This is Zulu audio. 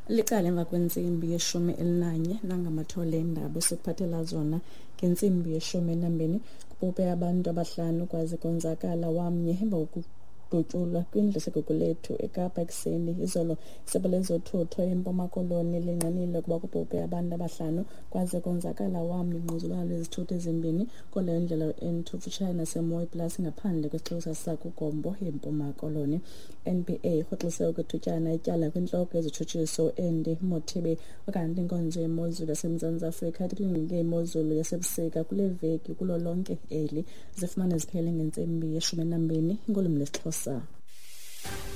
Liqala emva kwentsimbi yeshumi elinanye nangamathole endaba esiphathela zona ngentsimbi yeshumi enambini kubhubhe abantu abahlanu kwaze konzakala wamnye emva kokudutyulwa kwindlu eseGugulethu eKapa ekuseni. Izolo isebe lezothutho eMpuma Koloni linqinile ukuba kubhubhe abantu abahlanu kwaze konzakala wamnye ngquzulwano lwezithuthi ezimbini kuleyo ndlela N2 kufutshane naseMoy Plus ngaphandle kwesixeko saseKugombo eMpuma Koloni. NPA irhoxise ukuthutyana ityala kwintloko yezitshutshiso Andy Mothibe okanti inkonzo yemozulu yaseMzantsi Afrika ilinike imozulu yasebusika kule veki kulo lonke eli zifumana ziphele ngentsimbi yeshumi enambini ngolwimi lwesiXhosa.